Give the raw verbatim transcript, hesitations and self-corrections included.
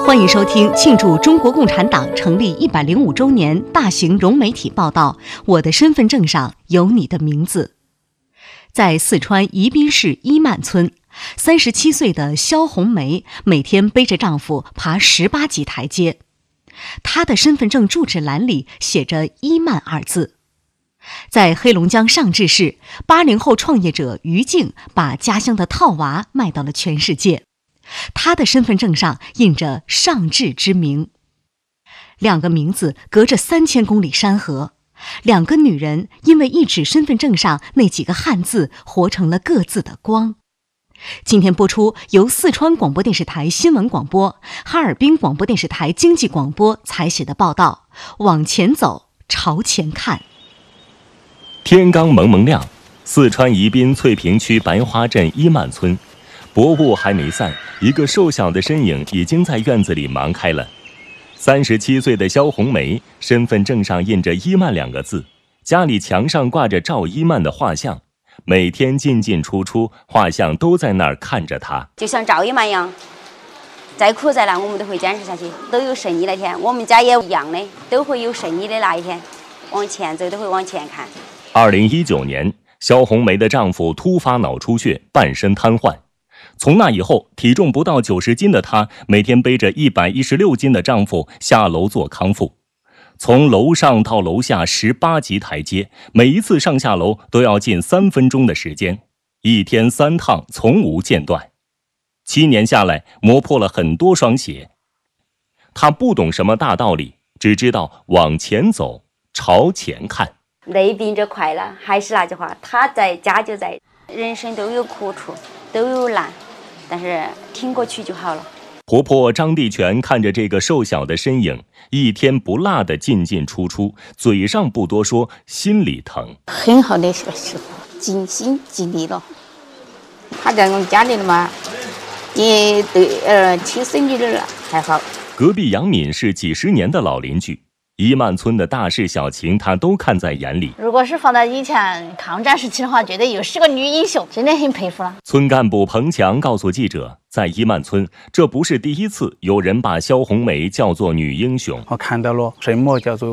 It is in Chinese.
欢迎收听庆祝中国共产党成立一百零五周年大型融媒体报道。我的身份证上有你的名字。在四川宜宾市伊曼村，三十七岁的肖红梅每天背着丈夫爬十八级台阶。她的身份证住址栏里写着“伊曼”二字。在黑龙江上志市，八零后创业者于静把家乡的套娃卖到了全世界。他的身份证上印着上志之名。两个名字隔着三千公里山河，两个女人因为一纸身份证上那几个汉字活成了各自的光。今天播出由四川广播电视台新闻广播、哈尔滨广播电视台经济广播采写的报道。往前走，朝前看。 天刚蒙蒙亮，四川宜宾翠屏区白花镇伊曼村，薄雾还没散，一个瘦小的身影已经在院子里忙开了。三十七岁的肖红梅，身份证上印着伊曼两个字，家里墙上挂着赵伊曼的画像，每天进进出出，画像都在那儿看着她。 就像赵伊曼一样，再苦再难我们都会坚持下去，都有胜利那天。我们家也一样的，都会有胜利的那一天，往前走都会往前看。 二零一九年，肖红梅的丈夫突发脑出血，半身瘫痪。从那以后，体重不到九十斤的她，每天背着一百一十六斤的丈夫下楼做康复。从楼上到楼下十八级台阶，每一次上下楼都要近三分钟的时间，一天三趟，从无间断。七年下来，磨破了很多双鞋。她不懂什么大道理，只知道往前走，朝前看。 累并着快乐，还是那句话，他在家就在。人生都有苦处，都有难，但是挺过去就好了。 婆婆张地全看着这个瘦小的身影，一天不落的进进出出，嘴上不多说，心里疼。 很好的小媳妇，尽心尽力了。他在我们家里了嘛，也对呃亲生女儿还好。 隔壁杨敏是几十年的老邻居，伊曼村的大事小情她都看在眼里。 如果是放到以前抗战时期的话，觉得又是个女英雄，真的很佩服了。 村干部彭强告诉记者，在伊曼村，这不是第一次有人把肖红梅叫做女英雄。 我看到了什么叫做